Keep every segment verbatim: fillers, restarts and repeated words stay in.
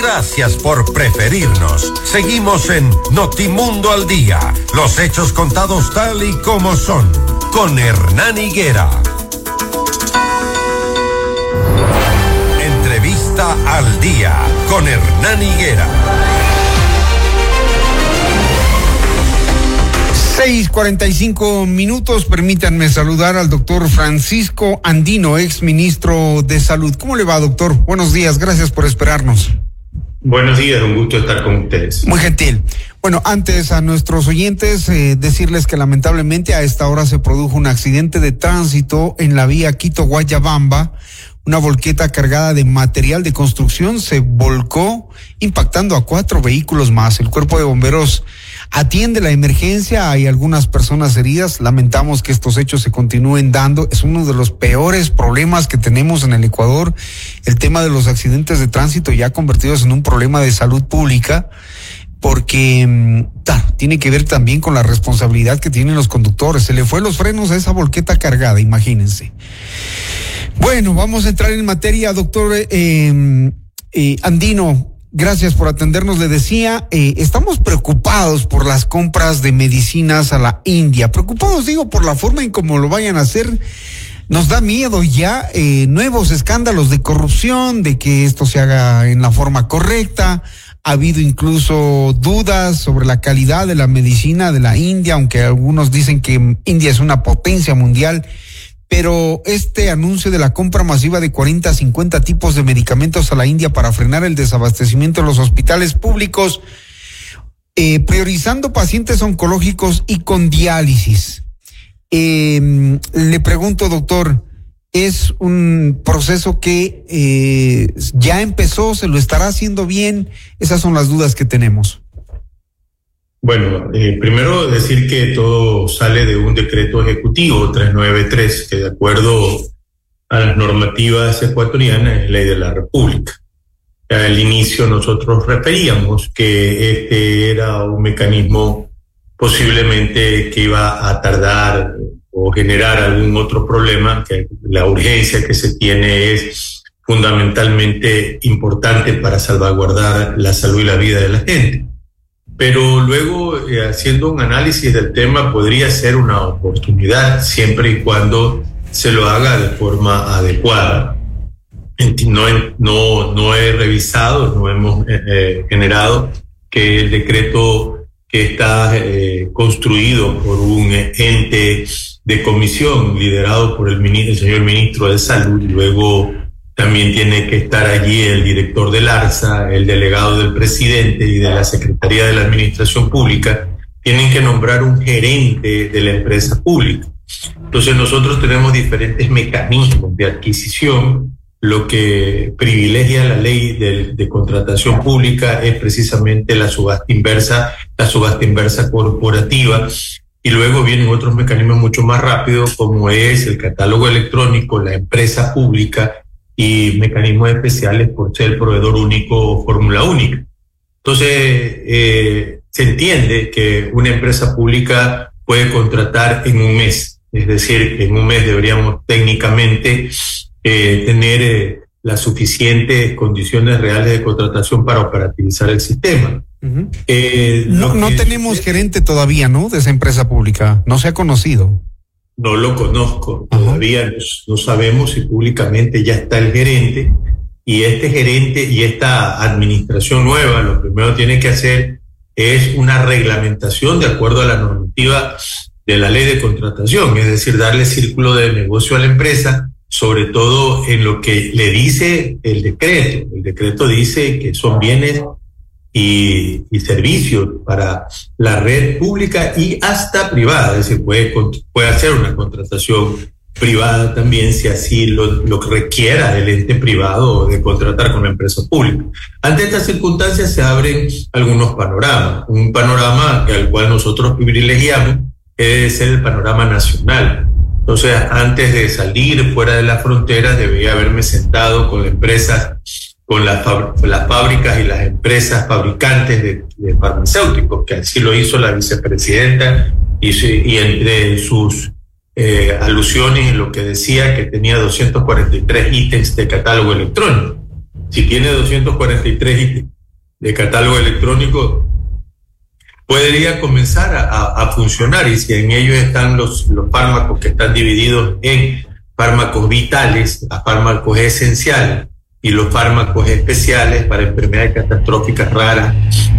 Gracias por preferirnos. Seguimos en Notimundo al Día. Los hechos contados tal y como son. Con Hernán Higuera. Entrevista al Día. Con Hernán Higuera. seis cuarenta y cinco minutos, permítanme saludar al doctor Francisco Andino, ex ministro de Salud. ¿Cómo le va, doctor? Buenos días, gracias por esperarnos. Buenos días, un gusto estar con ustedes. Muy gentil. Bueno, antes a nuestros oyentes eh, decirles que lamentablemente a esta hora se produjo un accidente de tránsito en la vía Quito-Guayabamba. Una volqueta cargada de material de construcción se volcó, impactando a cuatro vehículos más. El cuerpo de bomberos atiende la emergencia, hay algunas personas heridas. Lamentamos que estos hechos se continúen dando. Es uno de los peores problemas que tenemos en el Ecuador, el tema de los accidentes de tránsito ya convertidos en un problema de salud pública, porque claro, tiene que ver también con la responsabilidad que tienen los conductores. Se le fue los frenos a esa volqueta cargada, imagínense. Bueno, vamos a entrar en materia, doctor eh, eh, Andino. Gracias por atendernos. Le decía, eh, estamos preocupados por las compras de medicinas a la India. Preocupados, digo, por la forma en cómo lo vayan a hacer. Nos da miedo ya eh, nuevos escándalos de corrupción, de que esto se haga en la forma correcta. Ha habido incluso dudas sobre la calidad de la medicina de la India, aunque algunos dicen que India es una potencia mundial. Pero este anuncio de la compra masiva de cuarenta a cincuenta tipos de medicamentos a la India para frenar el desabastecimiento de los hospitales públicos, eh, priorizando pacientes oncológicos y con diálisis. Eh, le pregunto, doctor, ¿es un proceso que eh, ya empezó, se lo estará haciendo bien? Esas son las dudas que tenemos. Bueno, eh, primero decir que todo sale de un decreto ejecutivo trescientos noventa y tres, que de acuerdo a las normativas ecuatorianas es ley de la República. Al inicio nosotros referíamos que este era un mecanismo posiblemente que iba a tardar o generar algún otro problema, que la urgencia que se tiene es fundamentalmente importante para salvaguardar la salud y la vida de la gente. Pero luego, eh, haciendo un análisis del tema, podría ser una oportunidad siempre y cuando se lo haga de forma adecuada. No, no, no he revisado, no hemos eh, generado que el decreto que está eh, construido por un ente de comisión liderado por el, ministro, el señor ministro de Salud, y luego también tiene que estar allí el director del ARSA, el delegado del presidente y de la Secretaría de la Administración Pública, tienen que nombrar un gerente de la empresa pública. Entonces nosotros tenemos diferentes mecanismos de adquisición. Lo que privilegia la ley de, de contratación pública es precisamente la subasta inversa, la subasta inversa corporativa. Y luego vienen otros mecanismos mucho más rápidos, como es el catálogo electrónico, la empresa pública, y mecanismos especiales por ser el proveedor único o fórmula única. Entonces, eh, se entiende que una empresa pública puede contratar en un mes, es decir, en un mes deberíamos técnicamente eh, tener eh, las suficientes condiciones reales de contratación para operativizar el sistema. Uh-huh. eh, no no tenemos gerente todavía, ¿no?, de esa empresa pública, no se ha conocido. No lo conozco, todavía no, no sabemos si públicamente ya está el gerente, y este gerente y esta administración nueva lo primero que tiene que hacer es una reglamentación de acuerdo a la normativa de la ley de contratación, es decir, darle círculo de negocio a la empresa, sobre todo en lo que le dice el decreto. El decreto dice que son bienes Y, y servicios para la red pública y hasta privada, es decir, puede, puede hacer una contratación privada también si así lo, lo requiera el ente privado de contratar con la empresa pública. Ante estas circunstancias se abren algunos panoramas. Un panorama que al cual nosotros privilegiamos es ser el panorama nacional. Entonces, antes de salir fuera de las fronteras, debía haberme sentado con empresas, con las, las fábricas y las empresas fabricantes de, de farmacéuticos, que así lo hizo la vicepresidenta, y, y entre sus eh, alusiones en lo que decía que tenía doscientos cuarenta y tres ítems de catálogo electrónico. Si tiene doscientos cuarenta y tres de catálogo electrónico podría comenzar a, a, a funcionar, y si en ellos están los, los fármacos que están divididos en fármacos vitales, a fármacos esenciales y los fármacos especiales para enfermedades catastróficas raras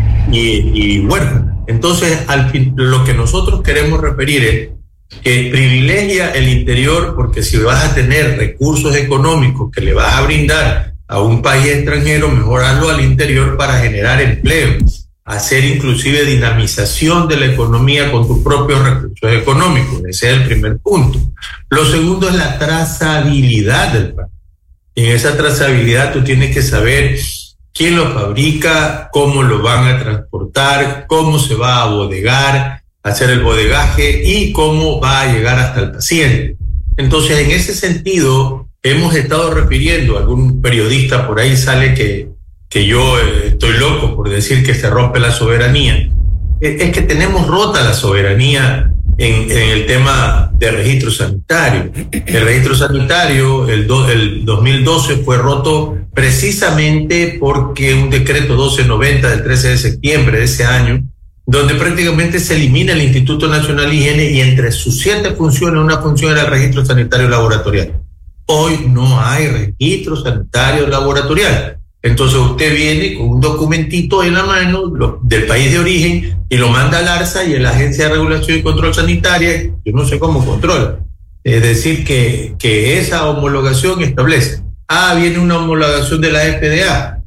y, y huérfanas. Entonces, al fin, lo que nosotros queremos referir es que privilegia el interior, porque si vas a tener recursos económicos que le vas a brindar a un país extranjero, mejorarlo al interior para generar empleo, hacer inclusive dinamización de la economía con tus propios recursos económicos. Ese es el primer punto. Lo segundo es la trazabilidad del pan. En esa trazabilidad tú tienes que saber quién lo fabrica, cómo lo van a transportar, cómo se va a bodegar, hacer el bodegaje y cómo va a llegar hasta el paciente. Entonces, en ese sentido, hemos estado refiriendo, algún periodista por ahí sale que, que yo eh, estoy loco por decir que se rompe la soberanía. Es, es que tenemos rota la soberanía en, en el tema de registro sanitario. El registro sanitario, el, do, el dos mil doce fue roto precisamente porque un decreto doce noventa del trece de septiembre de ese año, donde prácticamente se elimina el Instituto Nacional de Higiene y entre sus siete funciones, una función era el registro sanitario laboratorial. Hoy no hay registro sanitario laboratorial. Entonces usted viene con un documentito en la mano lo, del país de origen y lo manda al ARSA y a la Agencia de Regulación y Control Sanitaria, yo no sé cómo controla. Es decir, que, que esa homologación establece. Ah, viene una homologación de la F D A.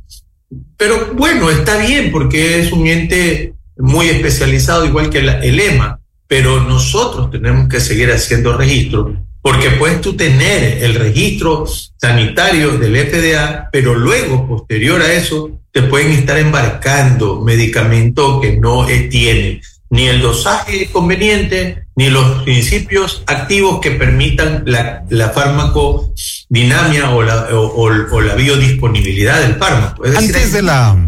Pero bueno, está bien porque es un ente muy especializado, igual que la, el E M A, pero nosotros tenemos que seguir haciendo registro, porque puedes tú tener el registro sanitario del F D A, pero luego, posterior a eso, te pueden estar embarcando medicamentos que no tienen ni el dosaje conveniente, ni los principios activos que permitan la, la farmacodinamia o la, o, o, o la biodisponibilidad del fármaco. Es decir, Antes de la...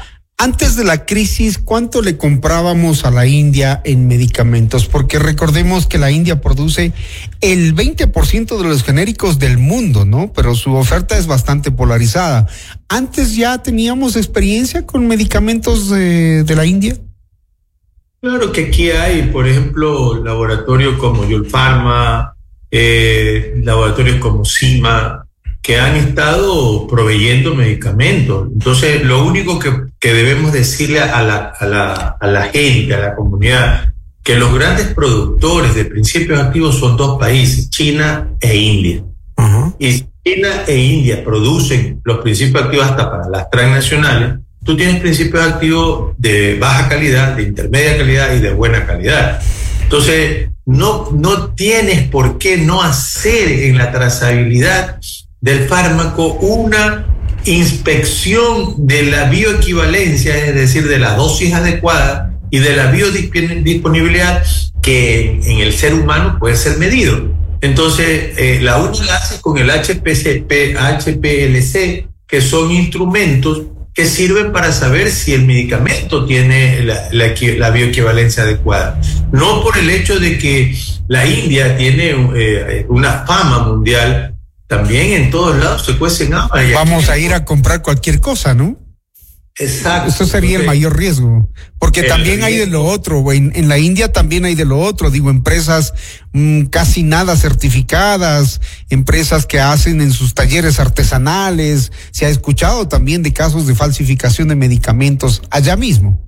Antes de la crisis, ¿cuánto le comprábamos a la India en medicamentos? Porque recordemos que la India produce el veinte por ciento de los genéricos del mundo, ¿no? Pero su oferta es bastante polarizada. ¿Antes ya teníamos experiencia con medicamentos de, de la India? Claro que aquí hay, por ejemplo, laboratorios como Yulpharma, eh, laboratorios como Cima, que han estado proveyendo medicamentos. Entonces, lo único que, que debemos decirle a la, a, la, a la gente, a la comunidad, que los grandes productores de principios activos son dos países, China e India. Uh-huh. Y si China e India producen los principios activos hasta para las transnacionales, tú tienes principios activos de baja calidad, de intermedia calidad y de buena calidad. Entonces, no, no tienes por qué no hacer en la trazabilidad del fármaco una inspección de la bioequivalencia, es decir, de la dosis adecuada y de la biodisponibilidad que en el ser humano puede ser medido. Entonces, eh, la uno la hace con el H P C P, H P L C, que son instrumentos que sirven para saber si el medicamento tiene la, la, la bioequivalencia adecuada. No por el hecho de que la India tiene eh, una fama mundial. También en todos lados se cuecen habas. Vamos a ir a comprar cualquier cosa, ¿no? Exacto. Eso sería el mayor riesgo. Porque también hay de lo otro, güey. En, en la India también hay de lo otro. Digo, empresas mmm, casi nada certificadas, empresas que hacen en sus talleres artesanales. Se ha escuchado también de casos de falsificación de medicamentos allá mismo.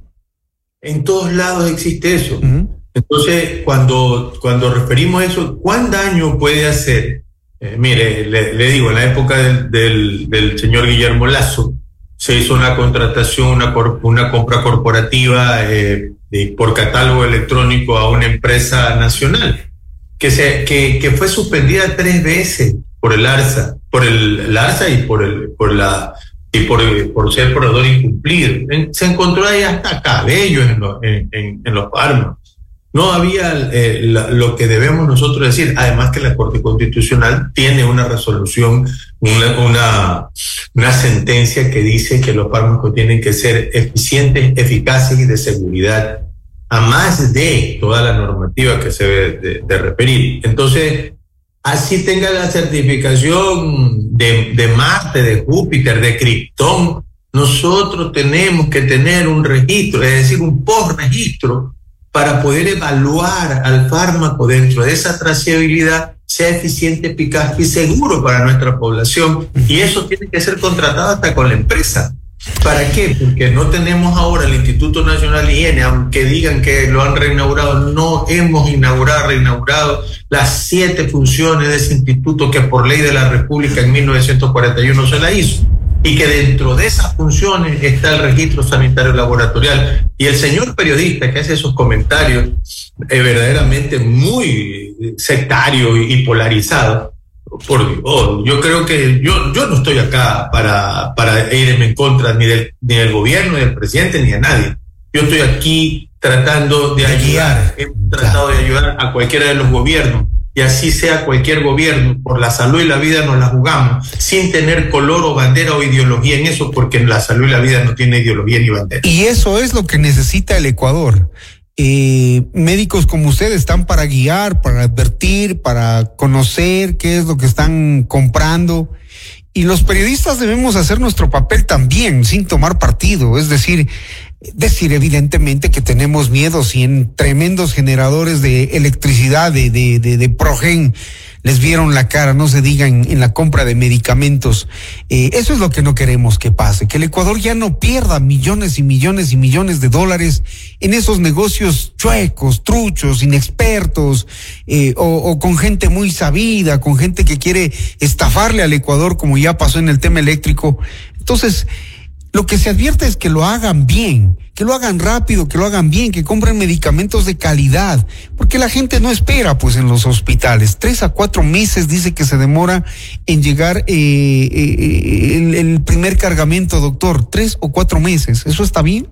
En todos lados existe eso. Uh-huh. Entonces, cuando, cuando referimos a eso, ¿cuán daño puede hacer? Eh, mire, le, le digo, en la época del, del, del señor Guillermo Lasso se hizo una contratación, una, cor, una compra corporativa eh, de, por catálogo electrónico a una empresa nacional que, se, que, que fue suspendida tres veces por el ARSA, por el, el ARSA y por el, por la y por, por ser proveedor incumplido. En, se encontró ahí hasta cabellos en, lo, en, en, en los fármacos. No había eh, la, lo que debemos nosotros decir, además que la Corte Constitucional tiene una resolución, una, una, una sentencia que dice que los fármacos tienen que ser eficientes, eficaces y de seguridad, a más de toda la normativa que se debe de, de referir. Entonces, así tenga la certificación de, de Marte, de Júpiter, de Krypton, nosotros tenemos que tener un registro, es decir, un post-registro, para poder evaluar al fármaco dentro de esa trazabilidad, sea eficiente, eficaz y seguro para nuestra población. Y eso tiene que ser contratado hasta con la empresa. ¿Para qué? Porque no tenemos ahora el Instituto Nacional de Higiene, aunque digan que lo han reinaugurado, no hemos inaugurado, reinaugurado las siete funciones de ese instituto que por ley de la República en mil novecientos cuarenta y uno se la hizo. Y que dentro de esas funciones está el registro sanitario laboratorial. Y el señor periodista que hace esos comentarios es verdaderamente muy sectario y polarizado. Por Dios, yo creo que yo, yo no estoy acá para, para irme en contra ni del, ni del gobierno, ni del presidente, ni de nadie. Yo estoy aquí tratando de ayudar, he tratado de ayudar a cualquiera de los gobiernos, y así sea cualquier gobierno, por la salud y la vida nos la jugamos, sin tener color o bandera o ideología en eso, porque la salud y la vida no tiene ideología ni bandera. Y eso es lo que necesita el Ecuador. Eh, médicos como ustedes están para guiar, para advertir, para conocer qué es lo que están comprando, y los periodistas debemos hacer nuestro papel también, sin tomar partido, es decir, decir evidentemente que tenemos miedo si en tremendos generadores de electricidad de, de, de, de Progen les vieron la cara, no se diga en, en la compra de medicamentos. Eh, eso es lo que no queremos que pase, que el Ecuador ya no pierda millones y millones y millones de dólares en esos negocios chuecos, truchos, inexpertos, eh, o, o con gente muy sabida, con gente que quiere estafarle al Ecuador, como ya pasó en el tema eléctrico. Entonces, lo que se advierte es que lo hagan bien, que lo hagan rápido, que lo hagan bien, que compren medicamentos de calidad, porque la gente no espera pues en los hospitales. Tres a cuatro meses dice que se demora en llegar eh, eh, el, el primer cargamento, doctor. Tres o cuatro meses, ¿eso está bien?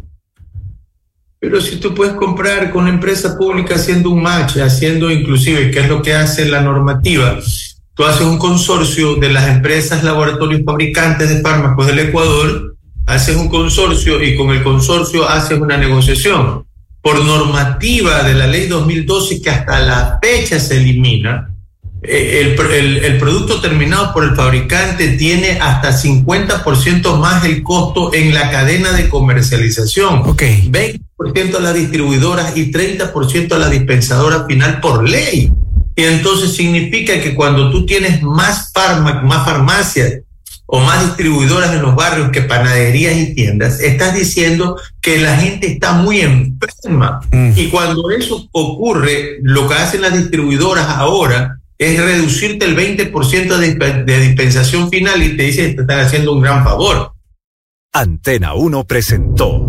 Pero si tú puedes comprar con la empresa pública haciendo un match, haciendo inclusive, ¿qué es lo que hace la normativa? Tú haces un consorcio de las empresas, laboratorios, fabricantes de fármacos del Ecuador, haces un consorcio y con el consorcio haces una negociación. Por normativa de la ley dos mil doce, que hasta la fecha se elimina, el, el, el producto terminado por el fabricante tiene hasta cincuenta por ciento más el costo en la cadena de comercialización. Okay. veinte por ciento a las distribuidoras y treinta por ciento a la dispensadora final por ley. Y entonces significa que cuando tú tienes más fármacos, más farmacias, o más distribuidoras en los barrios que panaderías y tiendas, estás diciendo que la gente está muy enferma. Mm. Y cuando eso ocurre, lo que hacen las distribuidoras ahora es reducirte el veinte por ciento de, de dispensación final y te dicen que te están haciendo un gran favor. Antena uno presentó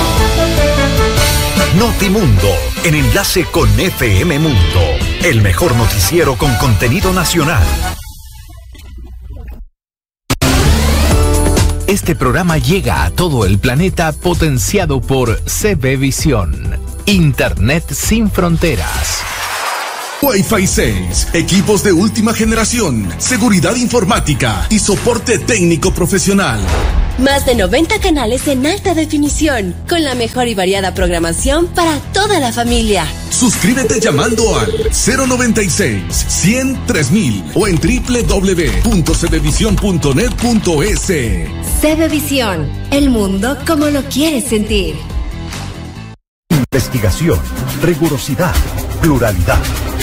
Notimundo, en enlace con F M Mundo, el mejor noticiero con contenido nacional. Este programa llega a todo el planeta potenciado por C B Visión, Internet sin fronteras. Wi-Fi seis, equipos de última generación, seguridad informática y soporte técnico profesional. Más de noventa canales en alta definición, con la mejor y variada programación para toda la familia. Suscríbete llamando al cero noventa y seis, cien, tres mil o en doble u doble u doble u punto c b visión punto net punto e s. C B Visión, el mundo como lo quieres sentir. Investigación, rigurosidad, pluralidad.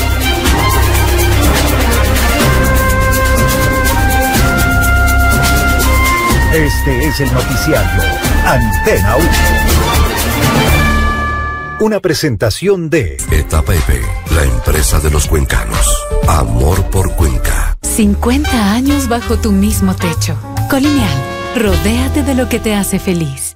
Este es el noticiario Antena uno. Una presentación de Etapa E P, la empresa de los cuencanos. Amor por Cuenca. cincuenta años bajo tu mismo techo. Colonial, rodéate de lo que te hace feliz.